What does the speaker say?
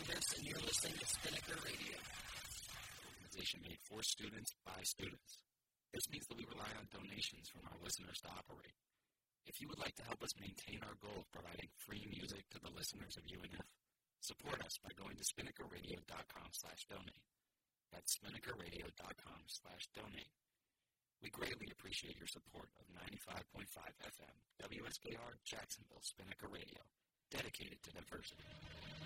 Chris, and you're listening to Spinnaker Radio. An organization made for students by students. This means that we rely on donations from our listeners to operate. If you would like to help us maintain our goal of providing free music to the listeners of UNF, support us by going to spinnakerradio.com/donate. That's spinnakerradio.com/donate. We greatly appreciate your support of 95.5 FM, WSKR, Jacksonville, Spinnaker Radio, dedicated to diversity.